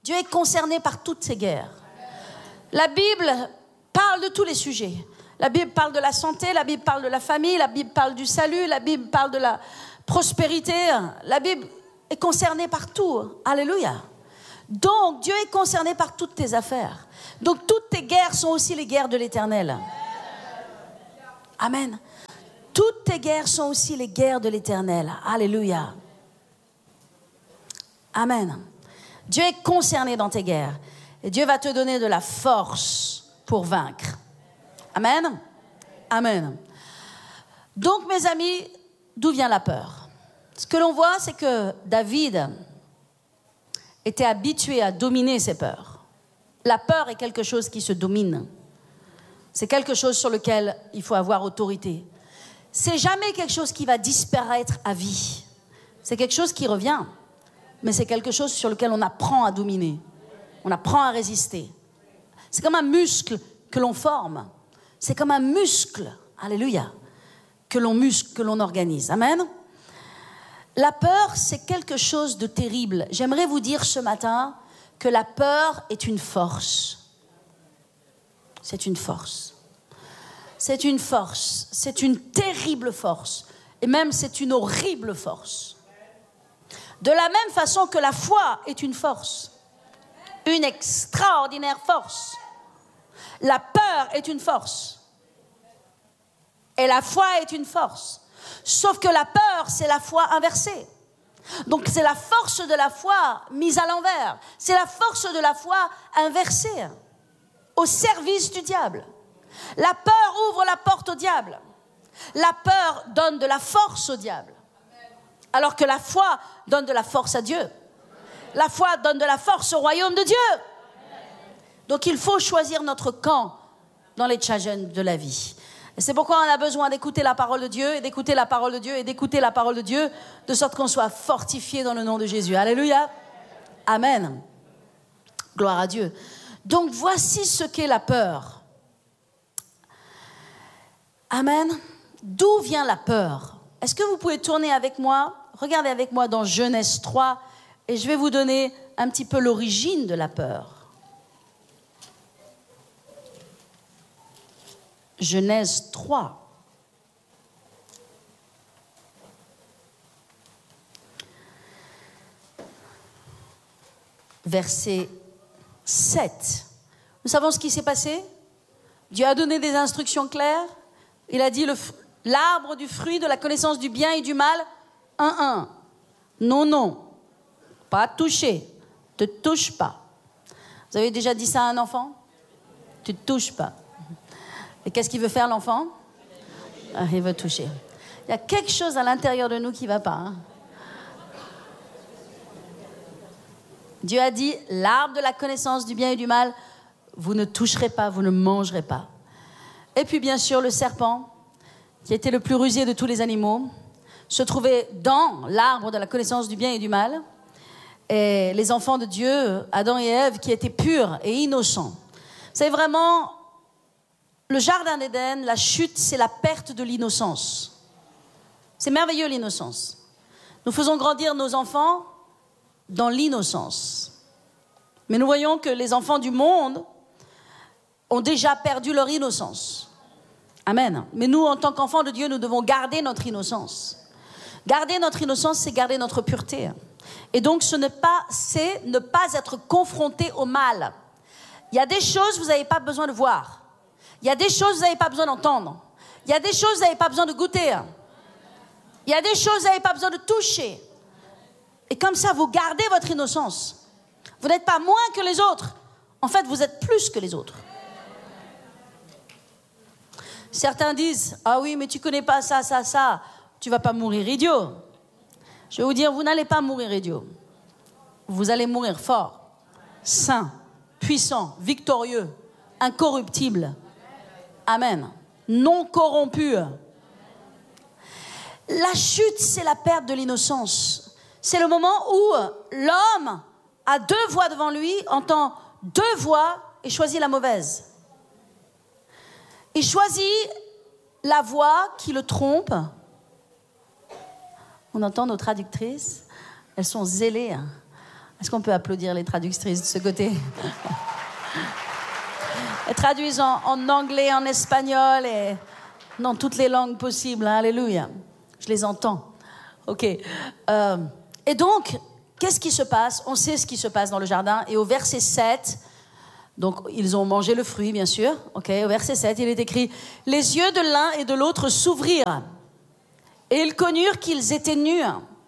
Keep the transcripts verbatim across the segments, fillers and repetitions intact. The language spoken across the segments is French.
Dieu est concerné par toutes ces guerres. La Bible parle de tous les sujets. La Bible parle de la santé, la Bible parle de la famille, la Bible parle du salut, la Bible parle de la prospérité. La Bible est concernée par tout. Alléluia. Donc, Dieu est concerné par toutes tes affaires. Donc, toutes tes guerres sont aussi les guerres de l'Éternel. Amen. Toutes tes guerres sont aussi les guerres de l'Éternel. Alléluia. Amen. Dieu est concerné dans tes guerres. Et Dieu va te donner de la force pour vaincre. Amen. Amen. Donc, mes amis, d'où vient la peur? Ce que l'on voit, c'est que David était habitué à dominer ses peurs. La peur est quelque chose qui se domine. C'est quelque chose sur lequel il faut avoir autorité. C'est jamais quelque chose qui va disparaître à vie. C'est quelque chose qui revient, mais c'est quelque chose sur lequel on apprend à dominer. On apprend à résister. C'est comme un muscle que l'on forme. C'est comme un muscle, alléluia, que l'on muscle, que l'on organise. Amen. La peur, c'est quelque chose de terrible. J'aimerais vous dire ce matin que la peur est une force. C'est une force. C'est une force. C'est une terrible force. Et même, c'est une horrible force. De la même façon que la foi est une force. Une extraordinaire force. La peur est une force. Et la foi est une force. Sauf que la peur, c'est la foi inversée. Donc c'est la force de la foi mise à l'envers. C'est la force de la foi inversée, au service du diable. La peur ouvre la porte au diable. La peur donne de la force au diable. Alors que la foi donne de la force à Dieu. La foi donne de la force au royaume de Dieu. Donc il faut choisir notre camp dans les challenges de la vie. Et c'est pourquoi on a besoin d'écouter la parole de Dieu, et d'écouter la parole de Dieu, et d'écouter la parole de Dieu, de sorte qu'on soit fortifié dans le nom de Jésus. Alléluia. Amen. Gloire à Dieu. Donc voici ce qu'est la peur. Amen. D'où vient la peur? Est-ce que vous pouvez tourner avec moi? Regardez avec moi dans Genèse trois, et je vais vous donner un petit peu l'origine de la peur. Genèse trois. Verset sept. Nous savons ce qui s'est passé. Dieu a donné des instructions claires. Il a dit le, l'arbre du fruit de la connaissance du bien et du mal. Un, un. Non, non. Pas toucher. Ne te touche pas. Vous avez déjà dit ça à un enfant? Tu ne te touches pas. Et qu'est-ce qu'il veut faire, l'enfant? Ah, il veut toucher. Il y a quelque chose à l'intérieur de nous qui ne va pas. Hein? Dieu a dit, l'arbre de la connaissance du bien et du mal, vous ne toucherez pas, vous ne mangerez pas. Et puis, bien sûr, le serpent, qui était le plus rusé de tous les animaux, se trouvait dans l'arbre de la connaissance du bien et du mal. Et les enfants de Dieu, Adam et Ève, qui étaient purs et innocents. C'est vraiment... Le jardin d'Éden, la chute, c'est la perte de l'innocence. C'est merveilleux, l'innocence. Nous faisons grandir nos enfants dans l'innocence. Mais nous voyons que les enfants du monde ont déjà perdu leur innocence. Amen. Mais nous, en tant qu'enfants de Dieu, nous devons garder notre innocence. Garder notre innocence, c'est garder notre pureté. Et donc, ce n'est pas, c'est ne pas être confronté au mal. Il y a des choses que vous n'avez pas besoin de voir. Il y a des choses que vous n'avez pas besoin d'entendre. Il y a des choses que vous n'avez pas besoin de goûter. Il y a des choses que vous n'avez pas besoin de toucher. Et comme ça, vous gardez votre innocence. Vous n'êtes pas moins que les autres. En fait, vous êtes plus que les autres. Certains disent, ah oui, mais tu ne connais pas ça, ça, ça. Tu ne vas pas mourir idiot. Je vais vous dire, vous n'allez pas mourir idiot. Vous allez mourir fort, saint, puissant, victorieux, incorruptible. Amen. Non corrompu. La chute, c'est la perte de l'innocence. C'est le moment où l'homme a deux voies devant lui, entend deux voix et choisit la mauvaise. Il choisit la voix qui le trompe. On entend nos traductrices, elles sont zélées. Est-ce qu'on peut applaudir les traductrices de ce côté? Elles traduisent en, en anglais, en espagnol et dans toutes les langues possibles. Alléluia. Je les entends. OK. Euh, et donc, qu'est-ce qui se passe? On sait ce qui se passe dans le jardin. Et au verset sept, donc ils ont mangé le fruit, bien sûr. OK. Au verset sept, il est écrit « Les yeux de l'un et de l'autre s'ouvrirent, et ils connurent qu'ils étaient nus.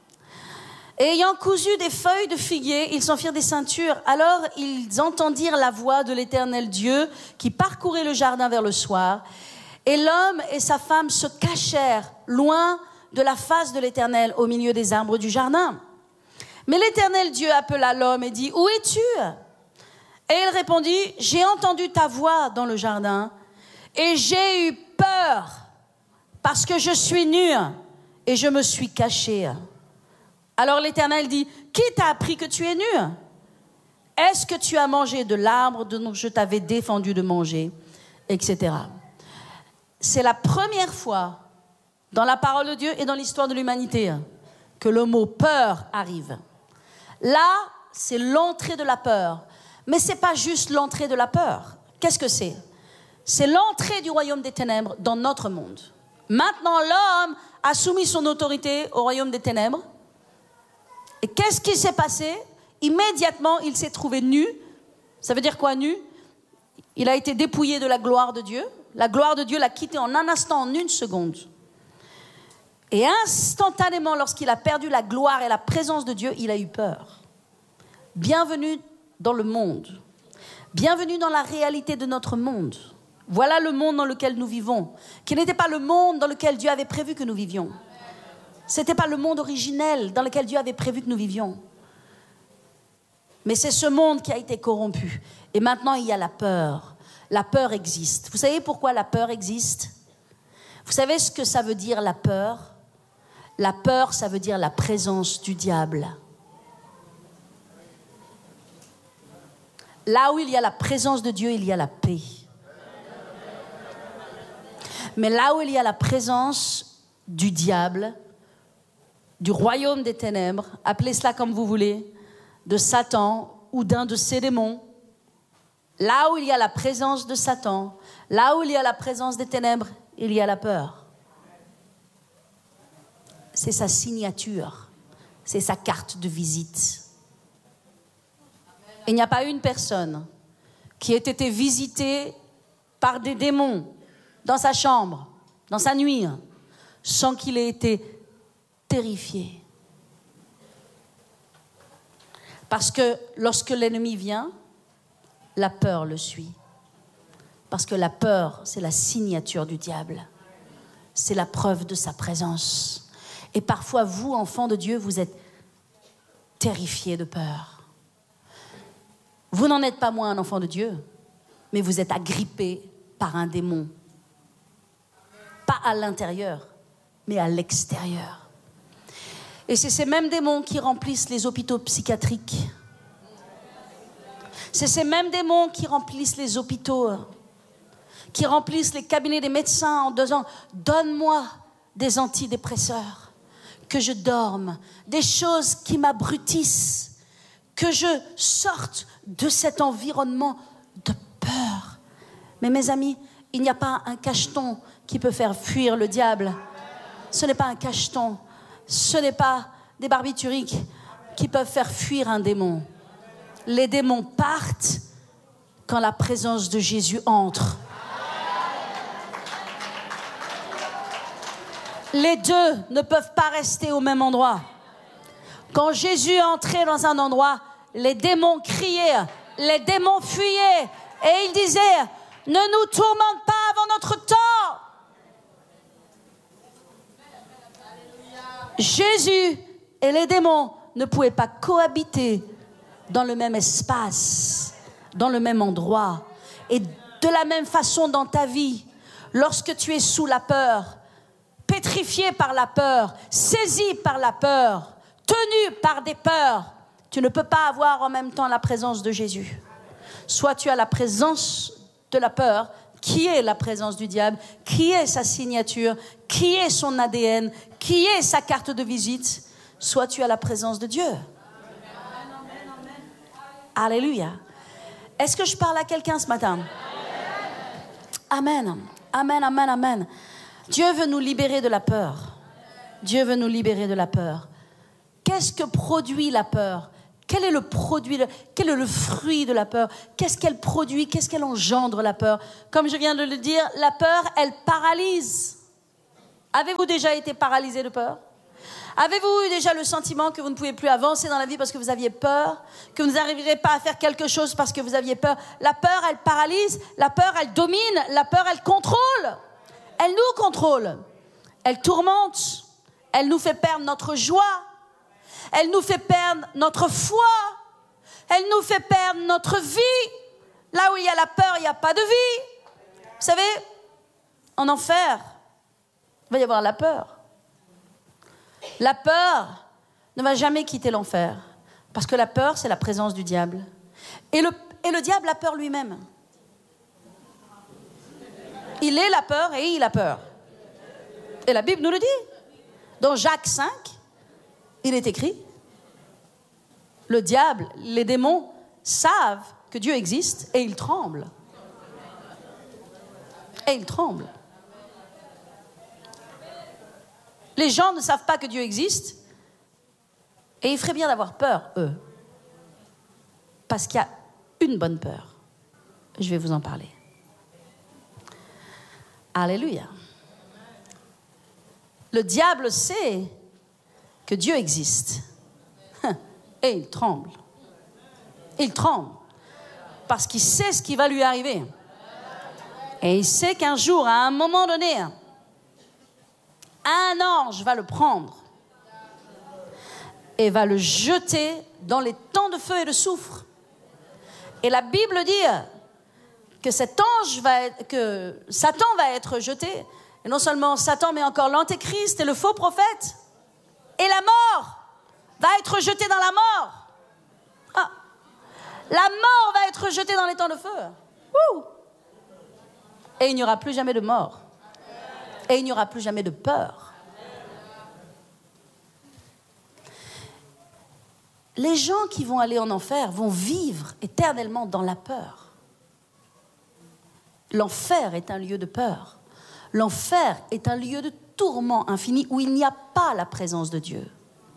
Et ayant cousu des feuilles de figuier, ils s'en firent des ceintures. Alors ils entendirent la voix de l'Éternel Dieu qui parcourait le jardin vers le soir. Et l'homme et sa femme se cachèrent loin de la face de l'Éternel au milieu des arbres du jardin. Mais l'Éternel Dieu appela l'homme et dit « Où es-tu » Et il répondit « J'ai entendu ta voix dans le jardin et j'ai eu peur parce que je suis nu et je me suis caché. » Alors l'Éternel dit, « Qui t'a appris que tu es nu? Est-ce que tu as mangé de l'arbre dont je t'avais défendu de manger ?» Etc. C'est la première fois dans la parole de Dieu et dans l'histoire de l'humanité que le mot « peur » arrive. Là, c'est l'entrée de la peur. Mais ce n'est pas juste l'entrée de la peur. Qu'est-ce que c'est? C'est l'entrée du royaume des ténèbres dans notre monde. Maintenant, l'homme a soumis son autorité au royaume des ténèbres. Et qu'est-ce qui s'est passé? Immédiatement, il s'est trouvé nu. Ça veut dire quoi, nu? Il a été dépouillé de la gloire de Dieu. La gloire de Dieu l'a quitté en un instant, en une seconde. Et instantanément, lorsqu'il a perdu la gloire et la présence de Dieu, il a eu peur. Bienvenue dans le monde. Bienvenue dans la réalité de notre monde. Voilà le monde dans lequel nous vivons, qui n'était pas le monde dans lequel Dieu avait prévu que nous vivions. Ce n'était pas le monde originel dans lequel Dieu avait prévu que nous vivions. Mais c'est ce monde qui a été corrompu. Et maintenant, il y a la peur. La peur existe. Vous savez pourquoi la peur existe? Vous savez ce que ça veut dire, la peur? La peur, ça veut dire la présence du diable. Là où il y a la présence de Dieu, il y a la paix. Mais là où il y a la présence du diable, du royaume des ténèbres, appelez cela comme vous voulez, de Satan ou d'un de ses démons, là où il y a la présence de Satan, là où il y a la présence des ténèbres, il y a la peur. C'est sa signature, c'est sa carte de visite. Il n'y a pas une personne qui ait été visitée par des démons dans sa chambre, dans sa nuit, sans qu'il ait été terrifié. Parce que lorsque l'ennemi vient, la peur le suit. Parce que la peur, c'est la signature du diable. C'est la preuve de sa présence. Et parfois, vous, enfants de Dieu, vous êtes terrifiés de peur. Vous n'en êtes pas moins un enfant de Dieu, mais vous êtes agrippé par un démon. Pas à l'intérieur, mais à l'extérieur. Et c'est ces mêmes démons qui remplissent les hôpitaux psychiatriques. C'est ces mêmes démons qui remplissent les hôpitaux, qui remplissent les cabinets des médecins en disant « Donne-moi des antidépresseurs, que je dorme, des choses qui m'abrutissent, que je sorte de cet environnement de peur. » Mais mes amis, il n'y a pas un cacheton qui peut faire fuir le diable. Ce n'est pas un cacheton. Ce n'est pas des barbituriques qui peuvent faire fuir un démon. Les démons partent quand la présence de Jésus entre. Les deux ne peuvent pas rester au même endroit. Quand Jésus est entré dans un endroit, les démons criaient, les démons fuyaient et il disait « Ne nous tourmente pas avant notre temps !» Jésus et les démons ne pouvaient pas cohabiter dans le même espace, dans le même endroit. Et de la même façon dans ta vie, lorsque tu es sous la peur, pétrifié par la peur, saisi par la peur, tenu par des peurs, tu ne peux pas avoir en même temps la présence de Jésus. Soit tu as la présence de la peur, qui est la présence du diable, qui est sa signature, qui est son A D N, qui est sa carte de visite, soit tu as la présence de Dieu. Alléluia. Est-ce que je parle à quelqu'un ce matin? Amen. Amen, amen, amen. Dieu veut nous libérer de la peur. Dieu veut nous libérer de la peur. Qu'est-ce que produit la peur? Quel est le produit, de, quel est le fruit de la peur? Qu'est-ce qu'elle produit? Qu'est-ce qu'elle engendre, la peur? Comme je viens de le dire, la peur, elle paralyse. Avez-vous déjà été paralysé de peur? Avez-vous eu déjà le sentiment que vous ne pouvez plus avancer dans la vie parce que vous aviez peur? Que vous n'arriverez pas à faire quelque chose parce que vous aviez peur? La peur, elle paralyse. La peur, elle domine. La peur, elle contrôle. Elle nous contrôle. Elle tourmente. Elle nous fait perdre notre joie. Elle nous fait perdre notre foi. Elle nous fait perdre notre vie. Là où il y a la peur, il n'y a pas de vie. Vous savez, en enfer, il va y avoir la peur. La peur ne va jamais quitter l'enfer. Parce que la peur, c'est la présence du diable. Et le, et le diable a peur lui-même. Il est la peur et il a peur. Et la Bible nous le dit. Dans Jacques cinq, il est écrit, le diable, les démons savent que Dieu existe et ils tremblent. Et ils tremblent. Les gens ne savent pas que Dieu existe et il ferait bien d'avoir peur, eux. Parce qu'il y a une bonne peur. Je vais vous en parler. Alléluia. Le diable sait que Dieu existe. Et il tremble. Il tremble. Parce qu'il sait ce qui va lui arriver. Et il sait qu'un jour, à un moment donné, un ange va le prendre et va le jeter dans les temps de feu et de soufre. Et la Bible dit que cet ange va être, que Satan va être jeté. Et non seulement Satan, mais encore l'antéchrist et le faux prophète. Et la mort va être jetée dans la mort. Ah. La mort va être jetée dans les temps de feu. Ouh. Et il n'y aura plus jamais de mort. Et il n'y aura plus jamais de peur. Les gens qui vont aller en enfer vont vivre éternellement dans la peur. L'enfer est un lieu de peur. L'enfer est un lieu de tourment infini où il n'y a pas la présence de Dieu.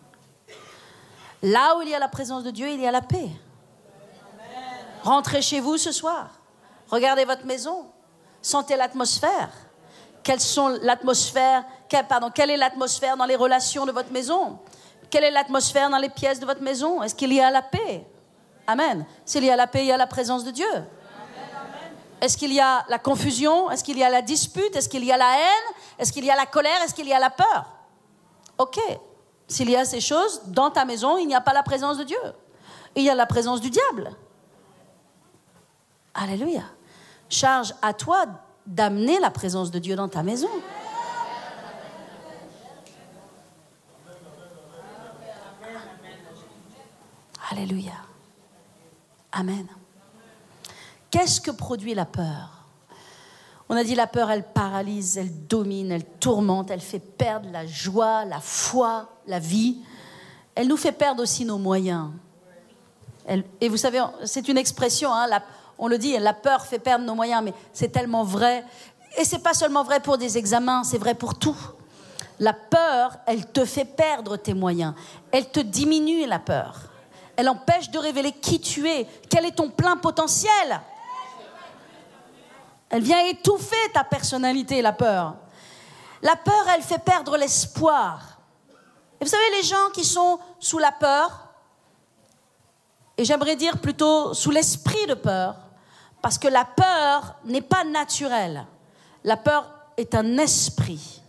Là où il y a la présence de Dieu, il y a la paix. Rentrez chez vous ce soir. Regardez votre maison. Sentez l'atmosphère. Quelles sont l'atmosphère, quelle, pardon, quelle est l'atmosphère dans les relations de votre maison? Quelle est l'atmosphère dans les pièces de votre maison? Est-ce qu'il y a la paix? Amen. S'il y a la paix, il y a la présence de Dieu. Est-ce qu'il y a la confusion? Est-ce qu'il y a la dispute? Est-ce qu'il y a la haine? Est-ce qu'il y a la colère? Est-ce qu'il y a la peur? Ok. S'il y a ces choses, dans ta maison, il n'y a pas la présence de Dieu. Il y a la présence du diable. Alléluia. Charge à toi d'amener la présence de Dieu dans ta maison. Alléluia. Amen. Qu'est-ce que produit la peur? On a dit la peur, elle paralyse, elle domine, elle tourmente, elle fait perdre la joie, la foi, la vie. Elle nous fait perdre aussi nos moyens. Elle, et vous savez, c'est une expression, hein, la, on le dit, la peur fait perdre nos moyens, mais c'est tellement vrai. Et c'est pas seulement vrai pour des examens, c'est vrai pour tout. La peur, elle te fait perdre tes moyens. Elle te diminue, la peur. Elle empêche de révéler qui tu es, quel est ton plein potentiel. Elle vient étouffer ta personnalité, la peur. La peur, elle fait perdre l'espoir. Et vous savez, les gens qui sont sous la peur, et j'aimerais dire plutôt sous l'esprit de peur, parce que la peur n'est pas naturelle. La peur est un esprit.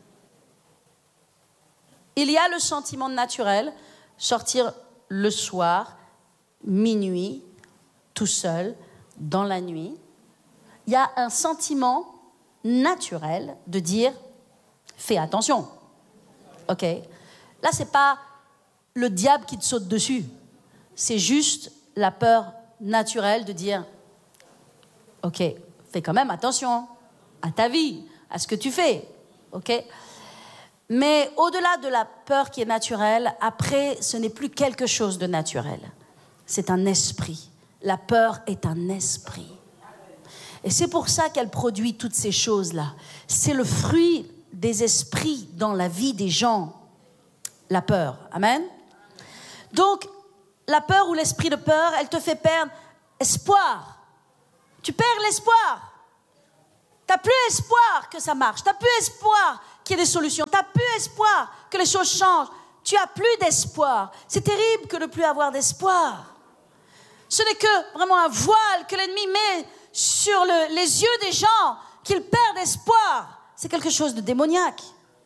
Il y a le sentiment naturel, sortir le soir, minuit, tout seul, dans la nuit. Il y a un sentiment naturel de dire « fais attention ». Ok. Là, ce n'est pas le diable qui te saute dessus. C'est juste la peur naturelle de dire « ok, fais quand même attention à ta vie, à ce que tu fais ». Ok. Mais au-delà de la peur qui est naturelle, après, ce n'est plus quelque chose de naturel. c'est un esprit. La peur est un esprit. Et c'est pour ça qu'elle produit toutes ces choses-là. C'est le fruit des esprits dans la vie des gens. La peur. Amen. Donc, la peur ou l'esprit de peur, elle te fait perdre espoir. Tu perds l'espoir. Tu n'as plus espoir que ça marche. Tu n'as plus espoir qu'il y ait des solutions. Tu n'as plus espoir que les choses changent. Tu n'as plus d'espoir. C'est terrible que de ne plus avoir d'espoir. Ce n'est que vraiment un voile que l'ennemi met sur le, les yeux des gens, qu'ils perdent espoir. C'est quelque chose de démoniaque.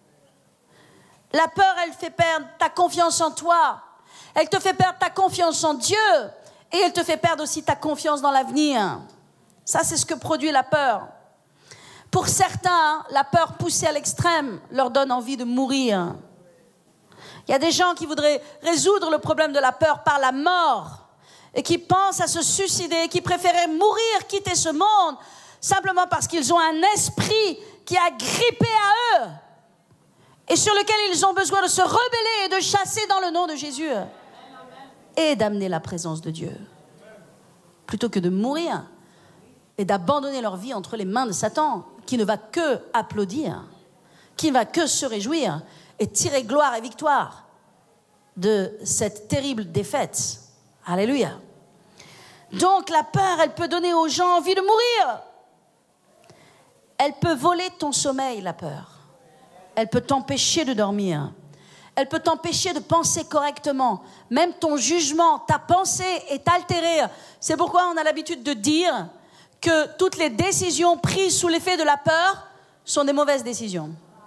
La peur, elle fait perdre ta confiance en toi. Elle te fait perdre ta confiance en Dieu. Et elle te fait perdre aussi ta confiance dans l'avenir. Ça, c'est ce que produit la peur. Pour certains, la peur poussée à l'extrême leur donne envie de mourir. Il y a des gens qui voudraient résoudre le problème de la peur par la mort et qui pensent à se suicider, qui préféraient mourir, quitter ce monde, simplement parce qu'ils ont un esprit qui a grippé à eux et sur lequel ils ont besoin de se rebeller et de chasser dans le nom de Jésus et d'amener la présence de Dieu, plutôt que de mourir et d'abandonner leur vie entre les mains de Satan, qui ne va que applaudir, qui ne va que se réjouir et tirer gloire et victoire de cette terrible défaite. Alléluia. Donc la peur, elle peut donner aux gens envie de mourir. Elle peut voler ton sommeil, la peur. Elle peut t'empêcher de dormir. Elle peut t'empêcher de penser correctement. Même ton jugement, ta pensée est altérée. C'est pourquoi on a l'habitude de dire que toutes les décisions prises sous l'effet de la peur sont des mauvaises décisions.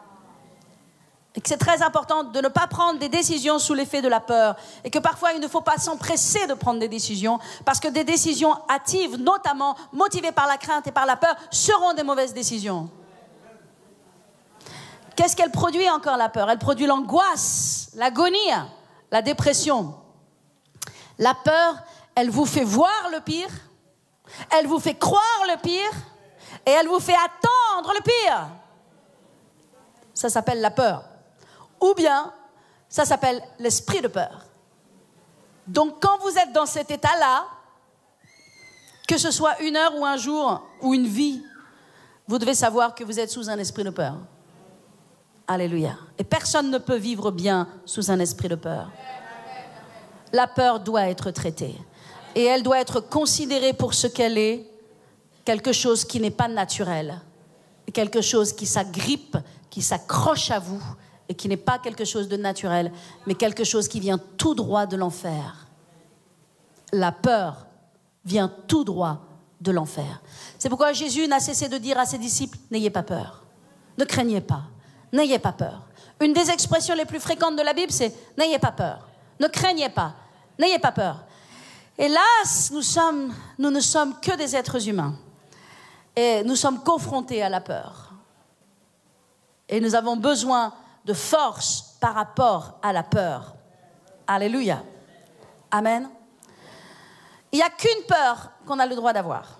Et que c'est très important de ne pas prendre des décisions sous l'effet de la peur. Et que parfois, il ne faut pas s'empresser de prendre des décisions. Parce que des décisions hâtives, notamment motivées par la crainte et par la peur, seront des mauvaises décisions. Qu'est-ce qu'elle produit encore, la peur? Elle produit l'angoisse, l'agonie, la dépression. La peur, elle vous fait voir le pire. Elle vous fait croire le pire. Et elle vous fait attendre le pire. Ça s'appelle la peur. Ou bien, ça s'appelle l'esprit de peur. Donc, quand vous êtes dans cet état-là, que ce soit une heure ou un jour ou une vie, vous devez savoir que vous êtes sous un esprit de peur. Alléluia. Et personne ne peut vivre bien sous un esprit de peur. La peur doit être traitée. Et elle doit être considérée pour ce qu'elle est, quelque chose qui n'est pas naturel. Quelque chose qui s'agrippe, qui s'accroche à vous, et qui n'est pas quelque chose de naturel, mais quelque chose qui vient tout droit de l'enfer. La peur vient tout droit de l'enfer. C'est pourquoi Jésus n'a cessé de dire à ses disciples, n'ayez pas peur, ne craignez pas, n'ayez pas peur. Une des expressions les plus fréquentes de la Bible, c'est n'ayez pas peur, ne craignez pas, n'ayez pas peur. Hélas, nous sommes, nous ne sommes que des êtres humains et nous sommes confrontés à la peur. Et nous avons besoin de force par rapport à la peur. Alléluia. Amen. Il n'y a qu'une peur qu'on a le droit d'avoir.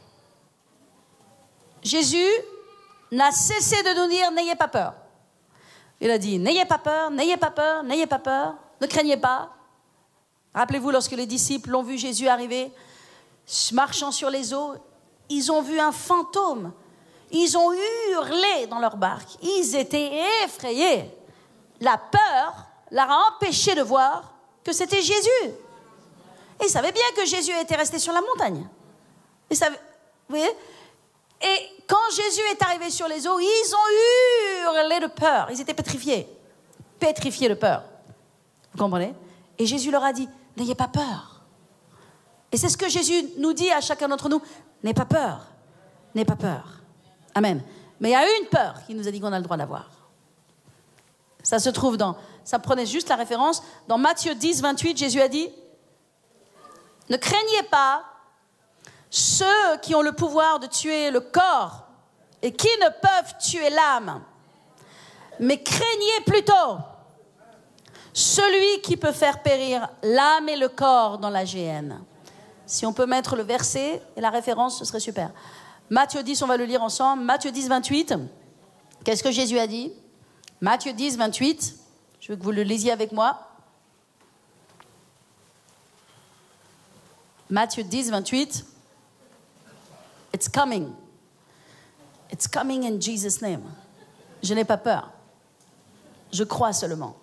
Jésus n'a cessé de nous dire, n'ayez pas peur. Il a dit, n'ayez pas peur, n'ayez pas peur, n'ayez pas peur, ne craignez pas. Rappelez-vous, lorsque les disciples l'ont vu Jésus arriver, marchant sur les eaux, ils ont vu un fantôme. Ils ont hurlé dans leur barque. Ils étaient effrayés. La peur leur a empêché de voir que c'était Jésus. Et ils savaient bien que Jésus était resté sur la montagne. Ils savaient, vous voyez ? Et quand Jésus est arrivé sur les eaux, ils ont hurlé de peur. Ils étaient pétrifiés. Pétrifiés de peur. Vous comprenez ? Et Jésus leur a dit, n'ayez pas peur. Et c'est ce que Jésus nous dit à chacun d'entre nous. N'ayez pas peur. N'ayez pas peur. Amen. Mais il y a une peur qu'il nous a dit qu'on a le droit d'avoir. Ça se trouve dans, ça prenait juste la référence, dans Matthieu dix, vingt-huit, Jésus a dit, ne craignez pas ceux qui ont le pouvoir de tuer le corps et qui ne peuvent tuer l'âme, mais craignez plutôt celui qui peut faire périr l'âme et le corps dans la géhenne. Si on peut mettre le verset et la référence, ce serait super. Matthieu dix, on va le lire ensemble. Matthieu dix, vingt-huit. Qu'est-ce que Jésus a dit ? Matthieu dix, vingt-huit. Je veux que vous le lisiez avec moi. Matthieu dix, vingt-huit. It's coming. It's coming in Jesus' name. Je n'ai pas peur. Je crois seulement.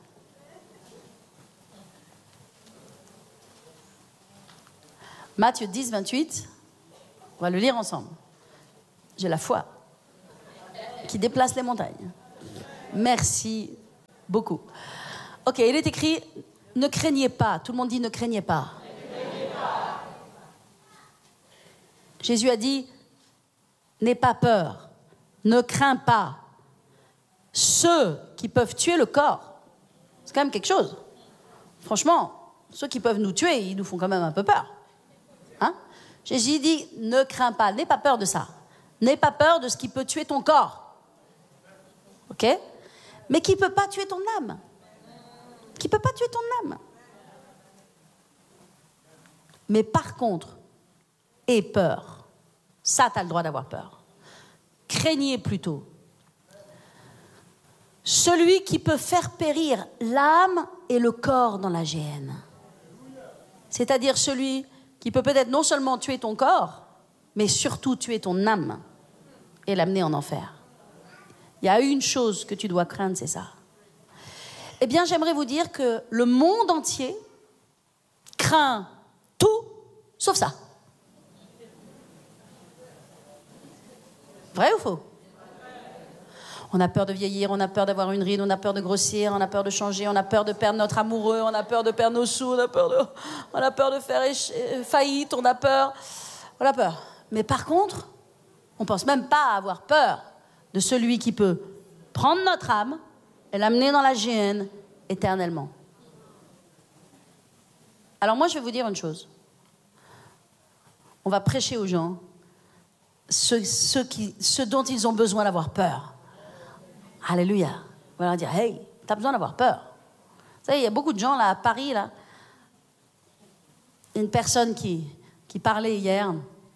Matthieu dix, vingt-huit. On va le lire ensemble. J'ai la foi qui déplace les montagnes. Merci beaucoup. Ok, il est écrit, ne craignez pas. Tout le monde dit, ne craignez pas. Ne craignez pas. Jésus a dit, n'aie pas peur, ne crains pas. Ceux qui peuvent tuer le corps, c'est quand même quelque chose. Franchement, ceux qui peuvent nous tuer, ils nous font quand même un peu peur. Hein? Jésus dit, ne crains pas, n'aie pas peur de ça. N'aie pas peur de ce qui peut tuer ton corps. Ok? Mais qui ne peut pas tuer ton âme. Qui ne peut pas tuer ton âme. Mais par contre, aie peur. Ça, tu as le droit d'avoir peur. Craignez plutôt. Celui qui peut faire périr l'âme et le corps dans la géhenne. C'est-à-dire celui qui peut peut-être non seulement tuer ton corps, mais surtout tuer ton âme et l'amener en enfer. Il y a une chose que tu dois craindre, c'est ça. Eh bien, j'aimerais vous dire que le monde entier craint tout, sauf ça. Vrai ou faux? On a peur de vieillir, on a peur d'avoir une ride, on a peur de grossir, on a peur de changer, on a peur de perdre notre amoureux, on a peur de perdre nos sous, on a peur de, on a peur de faire éche- faillite, on a peur, on a peur. Mais par contre, on ne pense même pas avoir peur de celui qui peut prendre notre âme et l'amener dans la géhenne éternellement. Alors moi, je vais vous dire une chose. On va prêcher aux gens ce, ce, qui, ce dont ils ont besoin d'avoir peur. Alléluia. On va leur dire, hey, t'as besoin d'avoir peur. Vous savez, il y a beaucoup de gens là à Paris, là. Une personne qui, qui parlait hier,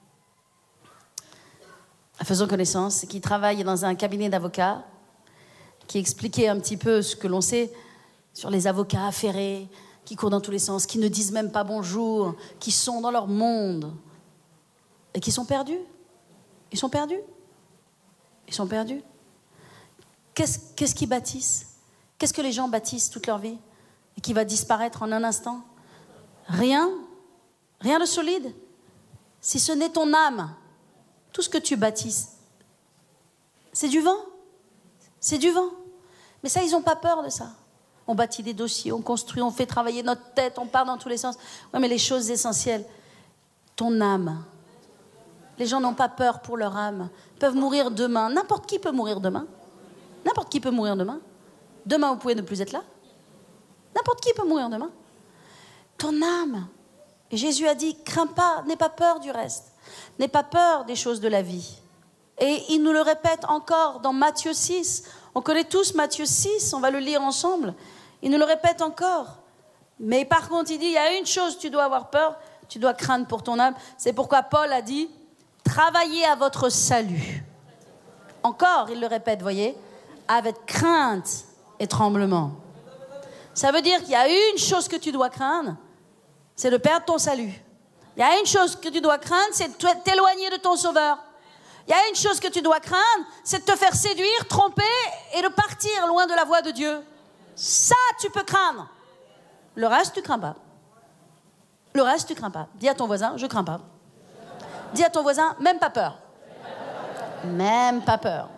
faisant connaissance, qui travaille dans un cabinet d'avocats, qui expliquait un petit peu ce que l'on sait sur les avocats affairés, qui courent dans tous les sens, qui ne disent même pas bonjour, qui sont dans leur monde et qui sont perdus. Ils sont perdus. Ils sont perdus. Qu'est-ce, qu'est-ce qu'ils bâtissent? Qu'est-ce que les gens bâtissent toute leur vie et qui va disparaître en un instant? Rien. Rien de solide. Si ce n'est ton âme, tout ce que tu bâtisses, c'est du vent. C'est du vent. Mais ça, ils n'ont pas peur de ça. On bâtit des dossiers, on construit, on fait travailler notre tête, on part dans tous les sens. Oui, mais les choses essentielles, ton âme. Les gens n'ont pas peur pour leur âme. Ils peuvent mourir demain. N'importe qui peut mourir demain. N'importe qui peut mourir demain. Demain, vous pouvez ne plus être là. N'importe qui peut mourir demain. Ton âme. Et Jésus a dit, crains pas, n'aie pas peur du reste. N'aie pas peur des choses de la vie. Et il nous le répète encore dans Matthieu six. On connaît tous Matthieu six, on va le lire ensemble. Il nous le répète encore. Mais par contre, il dit, il y a une chose, tu dois avoir peur, tu dois craindre pour ton âme. C'est pourquoi Paul a dit, travaillez à votre salut. Encore, il le répète, voyez, avec crainte et tremblement. Ça veut dire qu'il y a une chose que tu dois craindre, c'est de perdre ton salut. Il y a une chose que tu dois craindre, c'est de t'éloigner de ton sauveur. Il y a une chose que tu dois craindre, c'est de te faire séduire, tromper et de partir loin de la voie de Dieu. Ça, tu peux craindre. Le reste, tu crains pas. Le reste, tu crains pas. Dis à ton voisin, je crains pas. Dis à ton voisin, même pas peur. Même pas peur.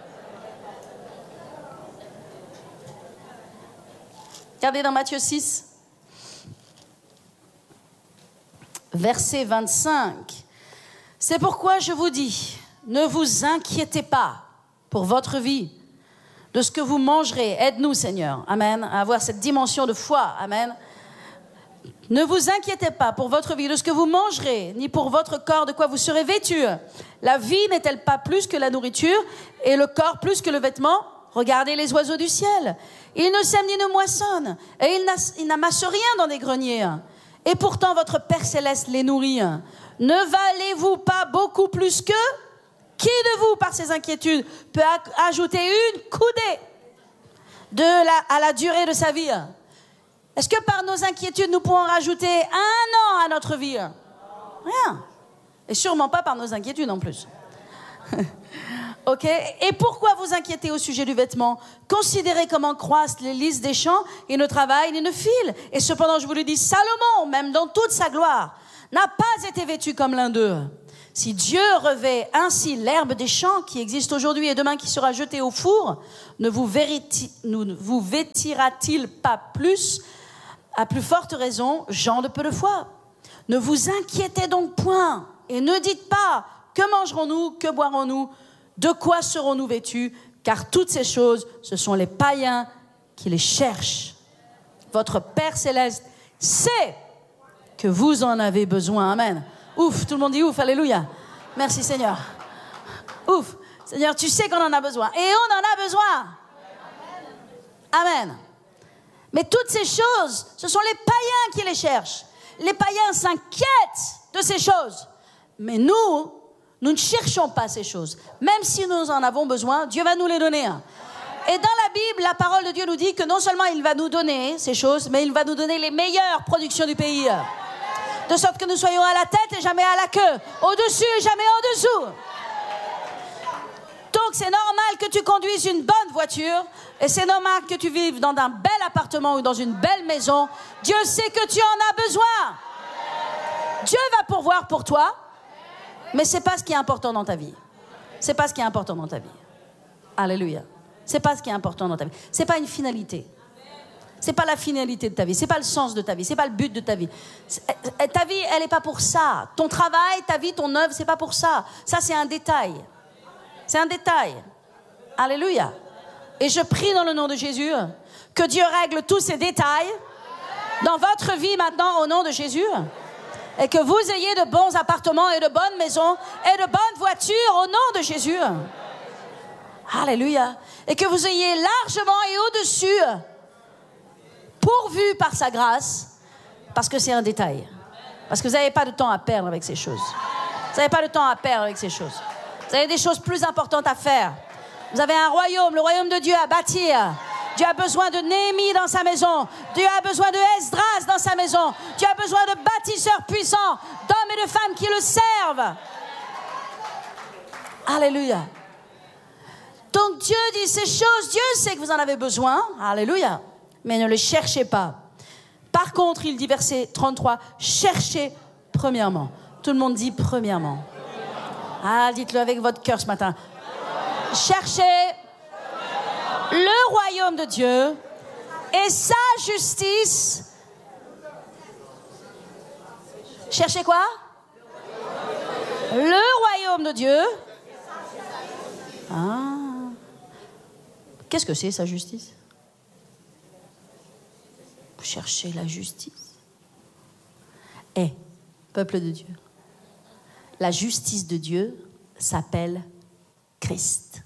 Regardez dans Matthieu six, verset vingt-cinq. C'est pourquoi je vous dis, ne vous inquiétez pas pour votre vie, de ce que vous mangerez. Aide-nous, Seigneur, amen, à avoir cette dimension de foi, amen. Ne vous inquiétez pas pour votre vie, de ce que vous mangerez, ni pour votre corps, de quoi vous serez vêtus. La vie n'est-elle pas plus que la nourriture, et le corps plus que le vêtement? Regardez les oiseaux du ciel. Ils ne sèment ni ne moissonnent, et ils n'amassent rien dans des greniers. Et pourtant, votre Père Céleste les nourrit. Ne valez-vous pas beaucoup plus qu'eux? Qui de vous, par ses inquiétudes, peut ajouter une coudée de la, à la durée de sa vie? Est-ce que par nos inquiétudes, nous pouvons rajouter un an à notre vie? Rien. Et sûrement pas par nos inquiétudes en plus. Ok. Et pourquoi vous inquiétez au sujet du vêtement? Considérez comment croissent les lys des champs, ils ne travaillent ni ne filent. Et cependant, je vous le dis, Salomon, même dans toute sa gloire, n'a pas été vêtu comme l'un d'eux. Si Dieu revêt ainsi l'herbe des champs qui existe aujourd'hui et demain qui sera jetée au four, ne vous, vériti- ne vous vêtira-t-il pas plus, à plus forte raison, gens de peu de foi? Ne vous inquiétez donc point et ne dites pas que mangerons-nous, que boirons-nous, de quoi serons-nous vêtus, car toutes ces choses, ce sont les païens qui les cherchent. Votre Père Céleste sait que vous en avez besoin. Amen. Ouf, tout le monde dit ouf, alléluia. Merci Seigneur. Ouf, Seigneur, tu sais qu'on en a besoin. Et on en a besoin. Amen. Mais toutes ces choses, ce sont les païens qui les cherchent. Les païens s'inquiètent de ces choses. Mais nous, nous ne cherchons pas ces choses. Même si nous en avons besoin, Dieu va nous les donner. Et dans la Bible, la parole de Dieu nous dit que non seulement il va nous donner ces choses, mais il va nous donner les meilleures productions du pays. De sorte que nous soyons à la tête et jamais à la queue. Au-dessus et jamais en dessous. Donc c'est normal que tu conduises une bonne voiture. Et c'est normal que tu vives dans un bel appartement ou dans une belle maison. Dieu sait que tu en as besoin. Dieu va pourvoir pour toi. Mais ce n'est pas ce qui est important dans ta vie. Ce n'est pas ce qui est important dans ta vie. Alléluia. Ce n'est pas ce qui est important dans ta vie. Ce n'est pas une finalité. Ce n'est pas la finalité de ta vie. Ce n'est pas le sens de ta vie. Ce n'est pas le but de ta vie. Ta vie, elle n'est pas pour ça. Ton travail, ta vie, ton œuvre, ce n'est pas pour ça. Ça, c'est un détail. C'est un détail. Alléluia. Et je prie dans le nom de Jésus que Dieu règle tous ces détails dans votre vie maintenant au nom de Jésus. Et que vous ayez de bons appartements et de bonnes maisons et de bonnes voitures au nom de Jésus. Alléluia. Et que vous ayez largement et au-dessus, pourvu par sa grâce, parce que c'est un détail. Parce que vous n'avez pas de temps à perdre avec ces choses. Vous n'avez pas de temps à perdre avec ces choses. Vous avez des choses plus importantes à faire. Vous avez un royaume, le royaume de Dieu à bâtir. Dieu a besoin de Néhémie dans sa maison. Dieu a besoin de Esdras dans sa maison. Dieu a besoin de bâtisseurs puissants, d'hommes et de femmes qui le servent. Alléluia. Donc Dieu dit ces choses, Dieu sait que vous en avez besoin. Alléluia. Mais ne les cherchez pas. Par contre, il dit verset trente-trois, cherchez premièrement. Tout le monde dit premièrement. Ah, dites-le avec votre cœur ce matin. Cherchez le royaume de Dieu et sa justice. Cherchez quoi? Le royaume de Dieu. Ah. Qu'est-ce que c'est, sa justice? Vous cherchez la justice. Eh, peuple de Dieu, la justice de Dieu s'appelle Christ.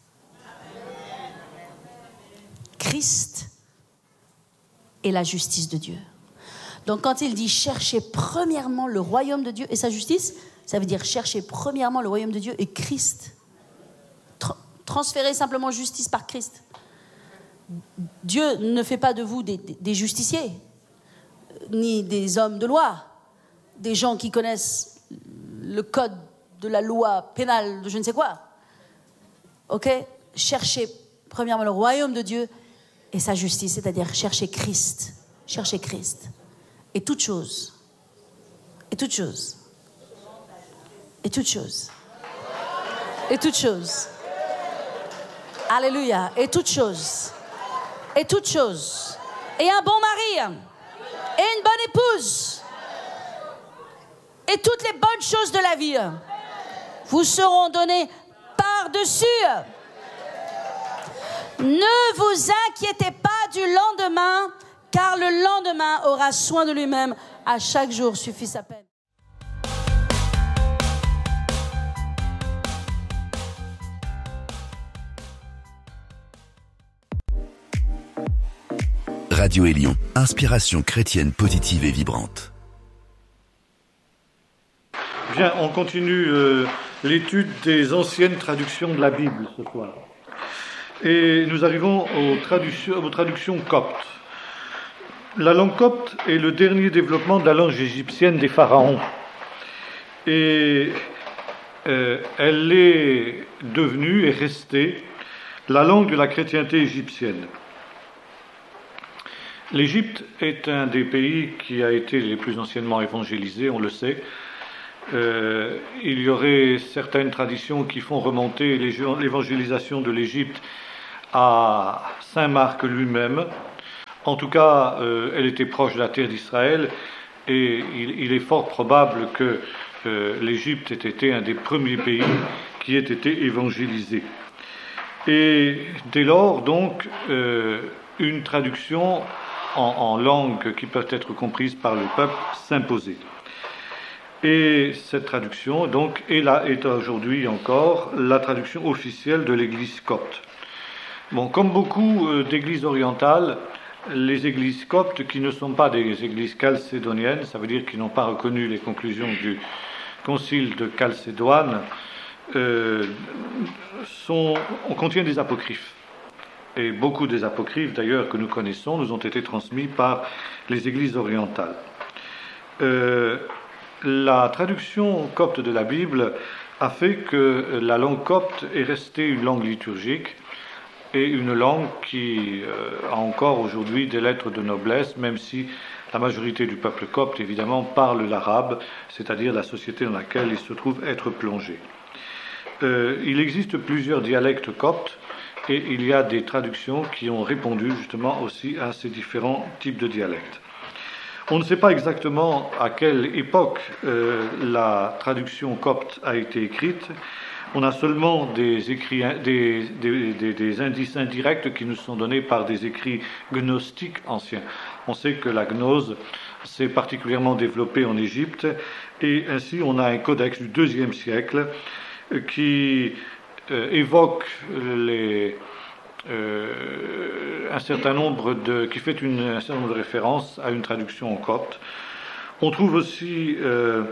Christ est la justice de Dieu. Donc quand il dit chercher premièrement le royaume de Dieu et sa justice, ça veut dire chercher premièrement le royaume de Dieu et Christ. Tra- transférer simplement justice par Christ. Dieu ne fait pas de vous des, des, des justiciers, ni des hommes de loi, des gens qui connaissent le code de la loi pénale de je ne sais quoi. Ok? Cherchez premièrement le royaume de Dieu et sa justice, c'est-à-dire chercher Christ. Chercher Christ. Et toute chose. Et toute chose. Et toute chose. Et toute chose. Alléluia. Et toute chose. Et toute chose. Et un bon mari. Et une bonne épouse. Et toutes les bonnes choses de la vie vous seront données par-dessus. Ne vous inquiétez pas du lendemain, car le lendemain aura soin de lui-même. À chaque jour suffit sa peine. Radio Élion, inspiration chrétienne positive et vibrante. Bien, on continue euh, l'étude des anciennes traductions de la Bible ce soir. Et nous arrivons aux traductions, aux traductions coptes. La langue copte est le dernier développement de la langue égyptienne des pharaons. Et euh, elle est devenue et restée la langue de la chrétienté égyptienne. L'Égypte est un des pays qui a été les plus anciennement évangélisés, on le sait. Euh, il y aurait certaines traditions qui font remonter l'évangélisation de l'Égypte à saint Marc lui-même. En tout cas, euh, elle était proche de la terre d'Israël et il, il est fort probable que euh, l'Égypte ait été un des premiers pays qui ait été évangélisé. Et dès lors, donc, euh, une traduction en, en langue qui peut être comprise par le peuple s'imposait. Et cette traduction, donc, est là, est aujourd'hui encore la traduction officielle de l'Église copte. Bon, comme beaucoup euh, d'églises orientales, les églises coptes, qui ne sont pas des églises chalcédoniennes, ça veut dire qu'ils n'ont pas reconnu les conclusions du concile de Chalcédoine, euh, sont, on contient des apocryphes. Et beaucoup des apocryphes, d'ailleurs, que nous connaissons, nous ont été transmis par les églises orientales. Euh, la traduction copte de la Bible a fait que la langue copte est restée une langue liturgique et une langue qui euh, a encore aujourd'hui des lettres de noblesse, même si la majorité du peuple copte, évidemment, parle l'arabe, c'est-à-dire la société dans laquelle il se trouve être plongé. Euh, il existe plusieurs dialectes coptes et il y a des traductions qui ont répondu justement aussi à ces différents types de dialectes. On ne sait pas exactement à quelle époque euh, la traduction copte a été écrite. On a seulement des, écrits, des, des, des, des indices indirects qui nous sont donnés par des écrits gnostiques anciens. On sait que la gnose s'est particulièrement développée en Égypte et ainsi on a un codex du deuxième siècle qui euh, évoque les, euh, un certain nombre de, qui fait une, un certain nombre de références à une traduction en copte. On trouve aussi euh,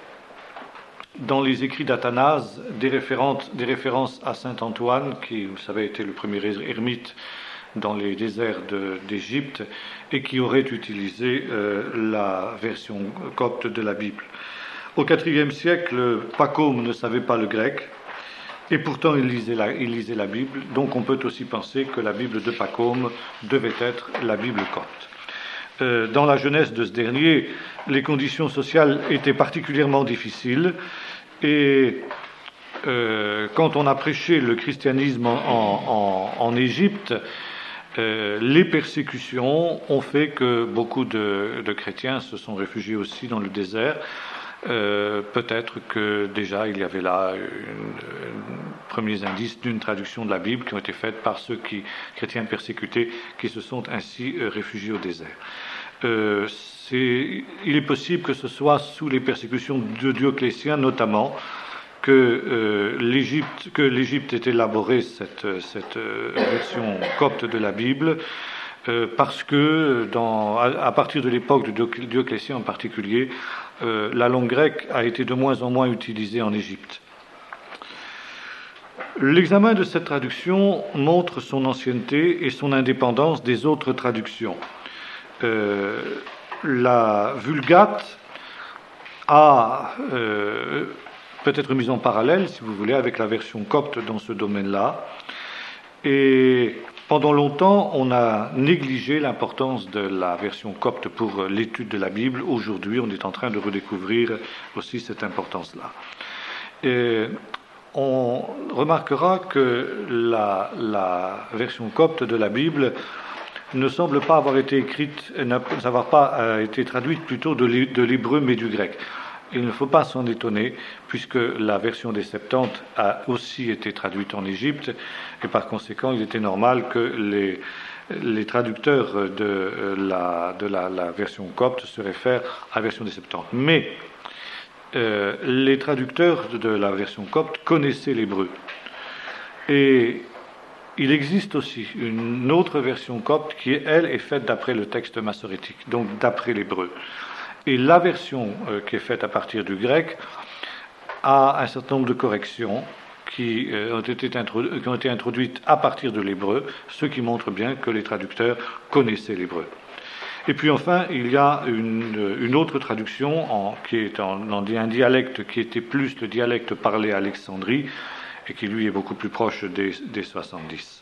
dans les écrits d'Athanase des, des références à saint Antoine, qui, vous savez, était le premier ermite dans les déserts de, d'Égypte et qui aurait utilisé euh, la version copte de la Bible. Au quatrième siècle, Pacôme ne savait pas le grec et pourtant il lisait, la, il lisait la Bible, donc on peut aussi penser que la Bible de Pacôme devait être la Bible copte. Euh, dans la jeunesse de ce dernier, les conditions sociales étaient particulièrement difficiles et euh, quand on a prêché le christianisme en, en, en Égypte, euh, les persécutions ont fait que beaucoup de, de chrétiens se sont réfugiés aussi dans le désert. Euh, peut-être que déjà il y avait là un premiers indices d'une traduction de la Bible qui ont été faites par ceux qui, chrétiens persécutés qui se sont ainsi euh, réfugiés au désert. Euh, c'est, il est possible que ce soit sous les persécutions de Dioclétien notamment que, euh, l'Égypte, que l'Égypte ait élaboré cette, cette euh, version copte de la Bible. Euh, parce que dans, à, à partir de l'époque de Dioclétien en particulier, euh, la langue grecque a été de moins en moins utilisée en Égypte. L'examen de cette traduction montre son ancienneté et son indépendance des autres traductions. Euh, la Vulgate a euh, peut-être mise en parallèle, si vous voulez, avec la version copte dans ce domaine-là. Et pendant longtemps, on a négligé l'importance de la version copte pour l'étude de la Bible. Aujourd'hui, on est en train de redécouvrir aussi cette importance-là. Et on remarquera que la, la version copte de la Bible ne semble pas avoir été écrite, n'avoir pas été traduite plutôt de l'hébreu mais du grec. Il ne faut pas s'en étonner, puisque la version des Septante a aussi été traduite en Égypte, et par conséquent, il était normal que les, les traducteurs de, la, de la, la version copte se réfèrent à la version des Septante. Mais euh, les traducteurs de la version copte connaissaient l'hébreu. Et il existe aussi une autre version copte qui, elle, est faite d'après le texte massorétique, donc d'après l'hébreu. Et la version euh, qui est faite à partir du grec a un certain nombre de corrections qui, euh, ont été introdu- qui ont été introduites à partir de l'hébreu, ce qui montre bien que les traducteurs connaissaient l'hébreu. Et puis enfin, il y a une, une autre traduction en, qui est en, en un dialecte qui était plus le dialecte parlé à Alexandrie et qui lui est beaucoup plus proche des, des soixante-dix.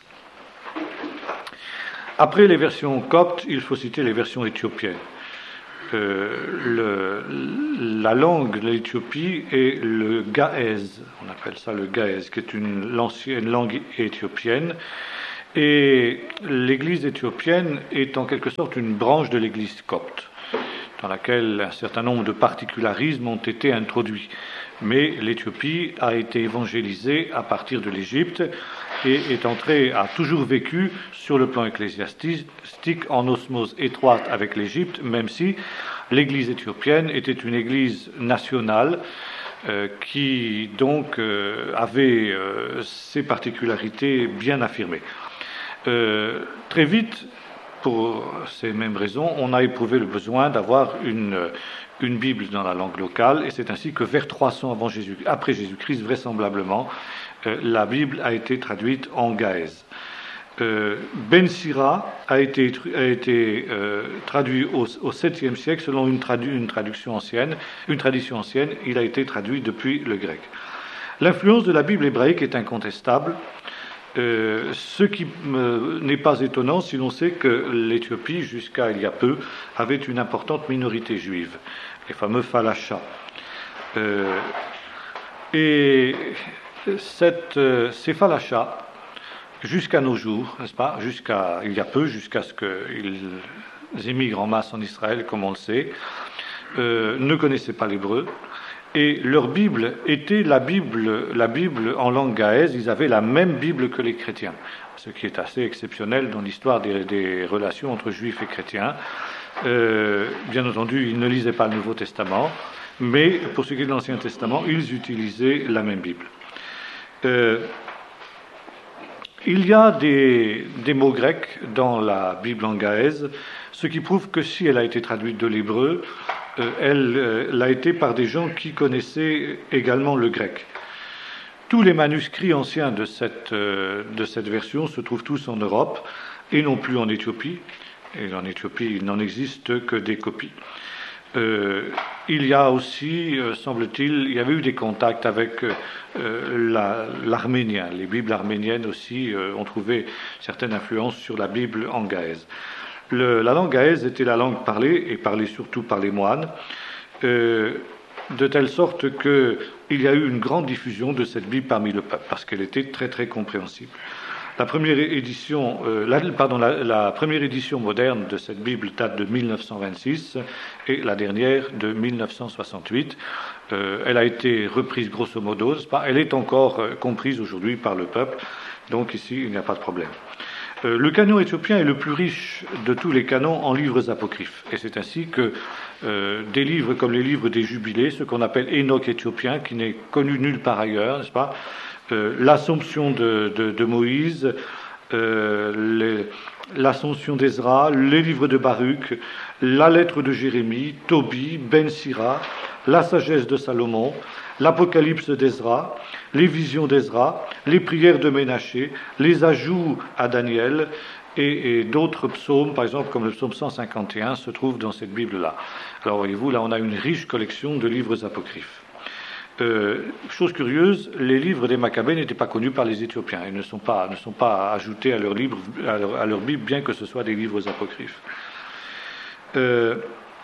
Après les versions coptes, il faut citer les versions éthiopiennes. Euh, le, la langue de l'Éthiopie est le gaèze, on appelle ça le gaèze, qui est une, l'ancienne langue éthiopienne. Et l'église éthiopienne est en quelque sorte une branche de l'église copte, dans laquelle un certain nombre de particularismes ont été introduits. Mais l'Éthiopie a été évangélisée à partir de l'Égypte et est entrée, a toujours vécu sur le plan ecclésiastique en osmose étroite avec l'Égypte, même si l'église éthiopienne était une église nationale euh, qui donc euh, avait euh, ses particularités bien affirmées. Euh, très vite, pour ces mêmes raisons, on a éprouvé le besoin d'avoir une, une Bible dans la langue locale, et c'est ainsi que vers trois cents avant Jésus, après Jésus-Christ, vraisemblablement, euh, la Bible a été traduite en gaèze. Euh, Ben Sira a été, a été euh, traduit au, au septième siècle selon une, tradu, une traduction ancienne, une tradition ancienne. Il a été traduit depuis le grec. L'influence de la Bible hébraïque est incontestable. Euh, ce qui euh, n'est pas étonnant si l'on sait que l'Éthiopie, jusqu'à il y a peu, avait une importante minorité juive, les fameux Falachas. Euh, et cette, euh, ces Falachas, jusqu'à nos jours, n'est-ce pas, jusqu'à il y a peu, jusqu'à ce qu'ils émigrent en masse en Israël, comme on le sait, euh, ne connaissaient pas l'hébreu. Et leur Bible était la Bible, la Bible en langue gaèze. Ils avaient la même Bible que les chrétiens, ce qui est assez exceptionnel dans l'histoire des, des relations entre juifs et chrétiens. Euh, bien entendu, ils ne lisaient pas le Nouveau Testament, mais pour ce qui est de l'Ancien Testament, ils utilisaient la même Bible. Euh, il y a des, des mots grecs dans la Bible en gaèze, ce qui prouve que si elle a été traduite de l'hébreu, Euh, elle euh, l'a été par des gens qui connaissaient également le grec. Tous les manuscrits anciens de cette, euh, de cette version se trouvent tous en Europe et non plus en Éthiopie. Et en Éthiopie, il n'en existe que des copies. Euh, il y a aussi, euh, semble-t-il, il y avait eu des contacts avec euh, la, l'arménien. Les Bibles arméniennes aussi euh, ont trouvé certaines influences sur la Bible en gaèze. Le, la langue gaèze était la langue parlée, et parlée surtout par les moines, euh, de telle sorte qu'il y a eu une grande diffusion de cette Bible parmi le peuple, parce qu'elle était très très compréhensible. La première édition, euh, la, pardon, la, la première édition moderne de cette Bible date de mille neuf cent vingt-six et la dernière de mille neuf cent soixante-huit. Euh, elle a été reprise grosso modo, elle est encore euh, comprise aujourd'hui par le peuple, donc ici il n'y a pas de problème. Le canon éthiopien est le plus riche de tous les canons en livres apocryphes. Et c'est ainsi que euh, des livres comme les livres des Jubilés, ce qu'on appelle Enoch éthiopien, qui n'est connu nulle part ailleurs, n'est-ce pas, euh, l'Assomption de, de, de Moïse, euh, les, l'Assomption d'Ezra, les livres de Baruch, la lettre de Jérémie, Tobie, Ben Sira, la sagesse de Salomon, l'Apocalypse d'Ezra, les visions d'Ezra, les prières de Ménaché, les ajouts à Daniel et, et d'autres psaumes, par exemple comme le psaume cent cinquante et un, se trouvent dans cette Bible-là. Alors voyez-vous, là on a une riche collection de livres apocryphes. Euh, chose curieuse, les livres des Maccabées n'étaient pas connus par les Éthiopiens. Ils ne sont pas, ne sont pas ajoutés à leur, livre, à, leur, à leur Bible, bien que ce soit des livres apocryphes. Euh,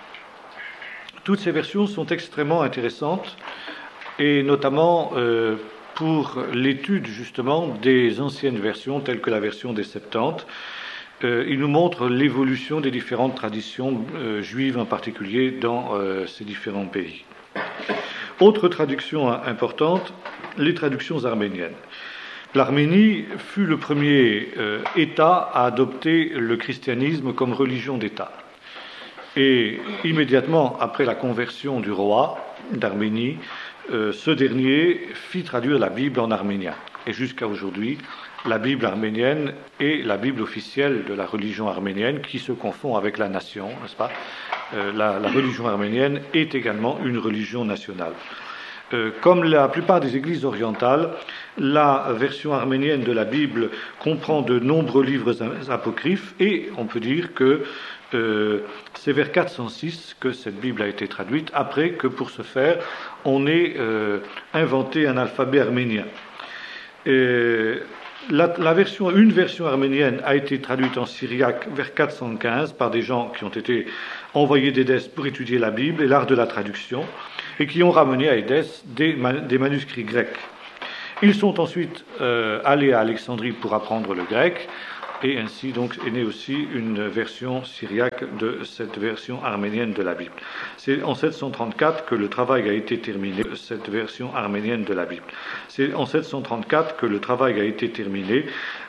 toutes ces versions sont extrêmement intéressantes, et notamment euh, pour l'étude justement des anciennes versions, telles que la version des Septante. Euh, il nous montre l'évolution des différentes traditions euh, juives en particulier dans euh, ces différents pays. Autre traduction importante, les traductions arméniennes. L'Arménie fut le premier euh, État à adopter le christianisme comme religion d'État. Et immédiatement après la conversion du roi d'Arménie, euh, ce dernier fit traduire la Bible en arménien. Et jusqu'à aujourd'hui, la Bible arménienne est la Bible officielle de la religion arménienne qui se confond avec la nation, n'est-ce pas ? Euh, la, la religion arménienne est également une religion nationale. Euh, comme la plupart des églises orientales, la version arménienne de la Bible comprend de nombreux livres apocryphes et on peut dire que euh, c'est vers quatre cent six que cette Bible a été traduite, après que pour ce faire, on ait euh, inventé un alphabet arménien. Et la, la version, une version arménienne a été traduite en syriaque vers quatre cent quinze par des gens qui ont été envoyés d'Édesse pour étudier la Bible et l'art de la traduction, et qui ont ramené à Édesse des, des manuscrits grecs. Ils sont ensuite euh, allés à Alexandrie pour apprendre le grec, et ainsi donc est née aussi une version syriaque de cette version arménienne de la Bible. C'est en sept cent trente-quatre que le travail a été terminé, cette version arménienne de la Bible. C'est en sept cent trente-quatre que le travail a été terminé